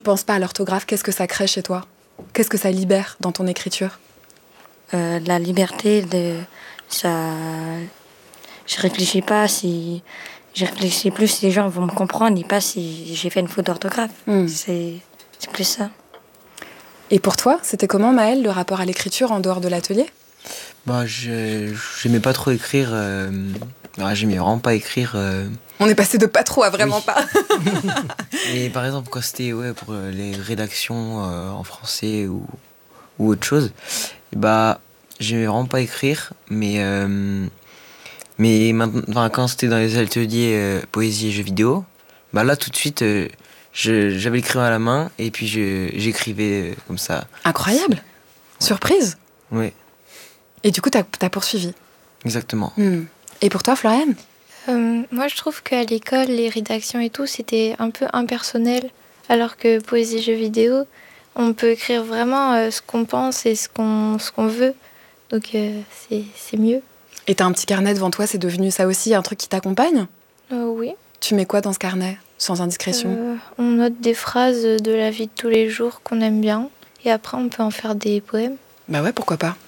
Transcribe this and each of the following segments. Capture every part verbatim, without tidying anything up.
Je pense pas à l'orthographe, qu'est-ce que ça crée chez toi? Qu'est-ce que ça libère dans ton écriture? euh, La liberté de ça. Je réfléchis pas si je réfléchis plus si les gens vont me comprendre et pas si j'ai fait une faute d'orthographe. Mm. C'est c'est plus ça. Et pour toi, c'était comment, Maël, le rapport à l'écriture en dehors de l'atelier? Bah, je, j'aimais pas trop écrire. Euh... Ouais, j'aimais vraiment pas écrire. Euh... On est passé de pas trop à vraiment oui. pas. Et par exemple, quand c'était ouais, pour les rédactions euh, en français ou, ou autre chose, et bah, j'aimais vraiment pas écrire, mais, euh, mais maintenant, quand c'était dans les ateliers euh, poésie et jeux vidéo, bah là tout de suite, euh, je, j'avais le crayon à la main et puis je, j'écrivais euh, comme ça. Incroyable. Ouais. Surprise. Oui. Et du coup, t'as, t'as poursuivi. Exactement. Mmh. Et pour toi, Floriane? Euh, moi, je trouve qu'à l'école, les rédactions et tout, c'était un peu impersonnel, alors que poésie, jeux vidéo, on peut écrire vraiment euh, ce qu'on pense et ce qu'on, ce qu'on veut. Donc, euh, c'est, c'est mieux. Et t'as un petit carnet devant toi, c'est devenu ça aussi un truc qui t'accompagne? euh, Oui. Tu mets quoi dans ce carnet, sans indiscrétion? euh, On note des phrases de la vie de tous les jours qu'on aime bien, et après, on peut en faire des poèmes. Bah ouais, pourquoi pas.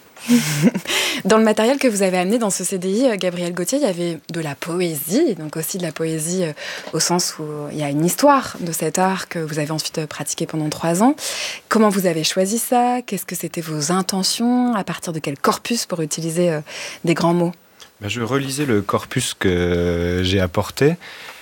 Dans le matériel que vous avez amené dans ce C D I, Gabriel Gauthier, il y avait de la poésie, donc aussi de la poésie au sens où il y a une histoire de cet art que vous avez ensuite pratiqué pendant trois ans. Comment vous avez choisi ça? Qu'est-ce que c'était vos intentions? À partir de quel corpus, pour utiliser des grands mots? Ben, je relisais le corpus que j'ai apporté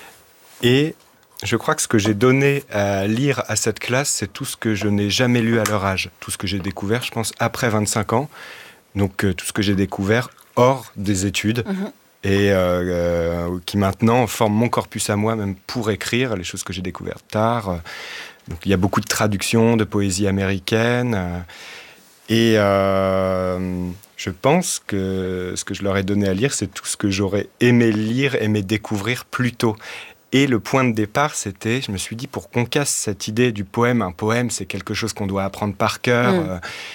et je crois que ce que j'ai donné à lire à cette classe, c'est tout ce que je n'ai jamais lu à leur âge, tout ce que j'ai découvert, je pense, après vingt-cinq ans. Donc euh, tout ce que j'ai découvert hors des études mmh. et euh, euh, qui maintenant forme mon corpus à moi, même pour écrire les choses que j'ai découvertes tard. Donc il y a beaucoup de traductions de poésie américaine euh, et euh, je pense que ce que je leur ai donné à lire, c'est tout ce que j'aurais aimé lire, aimé découvrir plus tôt. Et le point de départ, c'était, je me suis dit, pour qu'on casse cette idée du poème, un poème, c'est quelque chose qu'on doit apprendre par cœur. Mmh. Euh,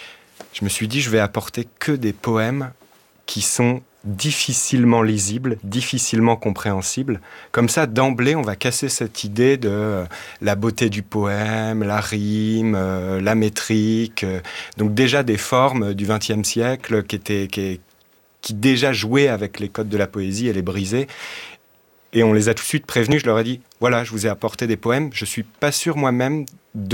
je me suis dit, je vais apporter que des poèmes qui sont difficilement lisibles, difficilement compréhensibles. Comme ça, d'emblée, on va casser cette idée de euh, la beauté du poème, la rime, euh, la métrique. Euh, donc déjà des formes du vingtième siècle qui, étaient, qui, qui déjà jouaient avec les codes de la poésie et les brisaient. Et on les a tout de suite prévenus, je leur ai dit, voilà, je vous ai apporté des poèmes, je ne suis pas sûr moi-même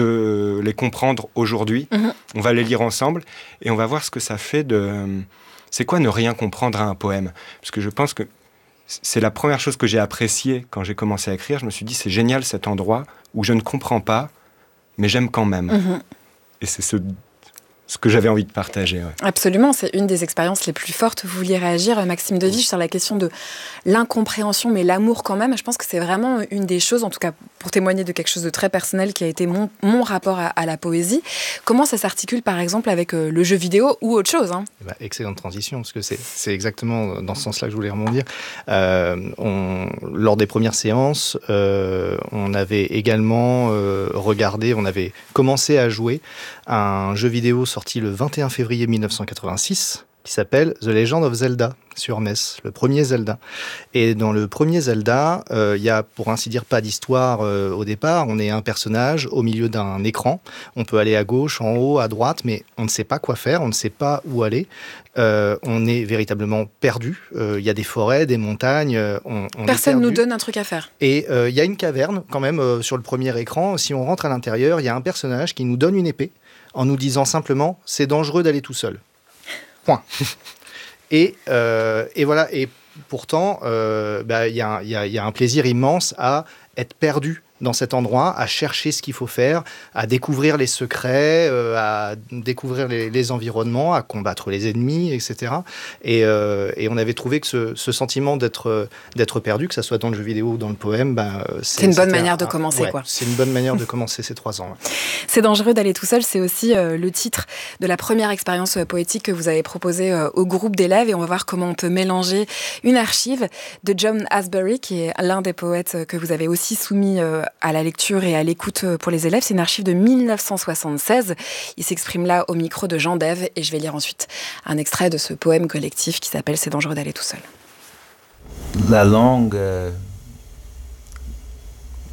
de les comprendre aujourd'hui. Mmh. On va les lire ensemble et on va voir ce que ça fait de... C'est quoi ne rien comprendre à un poème? Parce que je pense que c'est la première chose que j'ai appréciée quand j'ai commencé à écrire. Je me suis dit, c'est génial cet endroit où je ne comprends pas, mais j'aime quand même. Mmh. Et c'est ce... ce que j'avais envie de partager. Ouais. Absolument, c'est une des expériences les plus fortes. Vous vouliez réagir, Maxime Deviche, sur la question de l'incompréhension, mais l'amour quand même. Je pense que c'est vraiment une des choses, en tout cas pour témoigner de quelque chose de très personnel qui a été mon, mon rapport à, à la poésie. Comment ça s'articule, par exemple, avec euh, le jeu vidéo ou autre chose hein? Bah, excellente transition, parce que c'est, c'est exactement dans ce sens-là que je voulais rebondir. Euh, on, lors des premières séances, euh, on avait également euh, regardé, on avait commencé à jouer à un jeu vidéo sorti le vingt et un février mille neuf cent quatre-vingt-six, qui s'appelle The Legend of Zelda, sur N E S, le premier Zelda. Et dans le premier Zelda, il euh, y a, pour ainsi dire, pas d'histoire euh, au départ. On est un personnage au milieu d'un écran. On peut aller à gauche, en haut, à droite, mais on ne sait pas quoi faire, on ne sait pas où aller. Euh, on est véritablement perdu. Il euh, y a des forêts, des montagnes. On, on Personne ne nous donne un truc à faire. Et il euh, y a une caverne, quand même, euh, sur le premier écran. Si on rentre à l'intérieur, il y a un personnage qui nous donne une épée, en nous disant simplement « c'est dangereux d'aller tout seul ». Point. et, euh, et voilà, et pourtant, euh, bah, y a, y a, y a un plaisir immense à être perdu dans cet endroit, à chercher ce qu'il faut faire, à découvrir les secrets, euh, à découvrir les, les environnements, à combattre les ennemis, et cetera. Et, euh, et on avait trouvé que ce, ce sentiment d'être, d'être perdu, que ça soit dans le jeu vidéo ou dans le poème, ben, c'est, c'est une bonne manière un, de commencer. Ouais, quoi. C'est une bonne manière de commencer ces trois ans. Ouais. C'est dangereux d'aller tout seul, c'est aussi euh, le titre de la première expérience euh, poétique que vous avez proposée euh, au groupe d'élèves, et on va voir comment on peut mélanger une archive de John Asbury, qui est l'un des poètes que vous avez aussi soumis euh, à la lecture et à l'écoute pour les élèves. C'est une archive de mille neuf cent soixante-seize. Il s'exprime là au micro de Jean Dève, et je vais lire ensuite un extrait de ce poème collectif qui s'appelle « C'est dangereux d'aller tout seul ». La langue euh,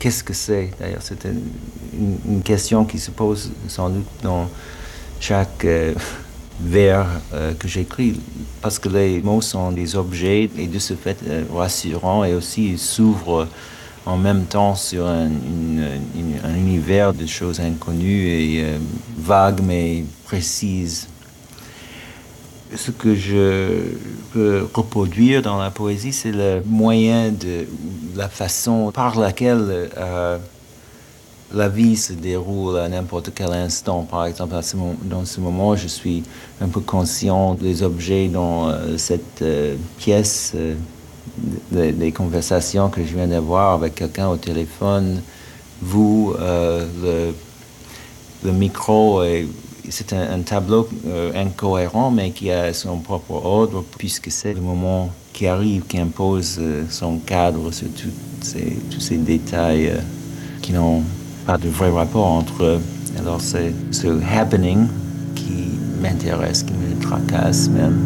qu'est-ce que c'est d'ailleurs? C'est une, une question qui se pose sans doute dans chaque euh, vers euh, que j'écris, parce que les mots sont des objets et de ce fait euh, rassurants, et aussi ils s'ouvrent en même temps sur un, une, une, un univers de choses inconnues et euh, vagues mais précises. Ce que je peux reproduire dans la poésie, c'est le moyen, de la façon par laquelle euh, la vie se déroule à n'importe quel instant. Par exemple, à ce moment, dans ce moment, je suis un peu conscient des objets dans euh, cette euh, pièce, euh, des, des conversations que je viens d'avoir avec quelqu'un au téléphone, vous, euh, le, le micro et c'est un, un tableau euh, incohérent, mais qui a son propre ordre, puisque c'est le moment qui arrive, qui impose euh, son cadre sur tout ces, tous ces détails euh, qui n'ont pas de vrai rapport entre eux. Alors c'est ce happening qui m'intéresse, qui me tracasse même.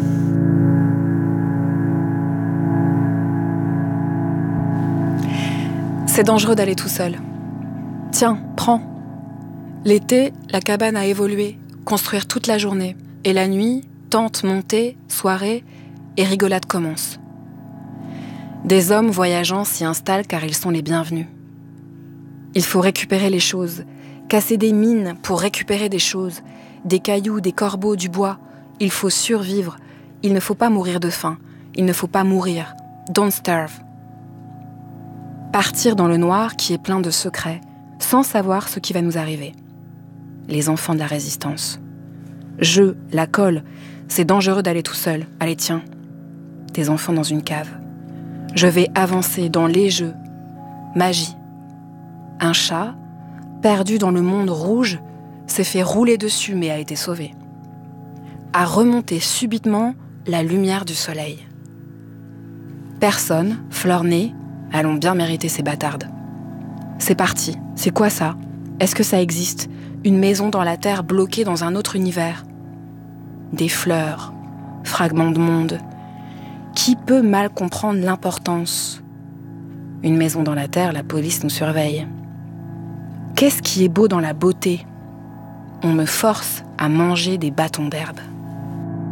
C'est dangereux d'aller tout seul. Tiens, prends. L'été, la cabane a évolué. Construire toute la journée. Et la nuit, tente montée, soirée, et rigolade commence. Des hommes voyageant s'y installent car ils sont les bienvenus. Il faut récupérer les choses, casser des mines pour récupérer des choses, des cailloux, des corbeaux, du bois. Il faut survivre. Il ne faut pas mourir de faim. Il ne faut pas mourir. Don't starve. Partir dans le noir qui est plein de secrets, sans savoir ce qui va nous arriver. Les enfants de la résistance. Je, la colle, c'est dangereux d'aller tout seul. Allez, tiens, des enfants dans une cave. Je vais avancer dans les jeux. Magie. Un chat, perdu dans le monde rouge, s'est fait rouler dessus mais a été sauvé. A remonté subitement la lumière du soleil. Personne, fleur née, allons bien mériter ces bâtardes. C'est parti. C'est quoi ça? Est-ce que ça existe? Une maison dans la terre bloquée dans un autre univers. Des fleurs, fragments de monde. Qui peut mal comprendre l'importance? Une maison dans la terre, la police nous surveille. Qu'est-ce qui est beau dans la beauté? On me force à manger des bâtons d'herbe.